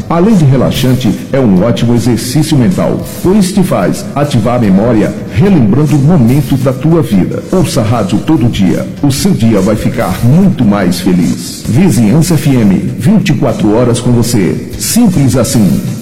Além de relaxante, é um ótimo exercício mental, pois te faz ativar a memória, relembrando momentos da tua vida. Ouça a rádio todo dia. O seu dia vai ficar muito mais feliz. Vizinhança FM, 24 horas com você. Simples assim.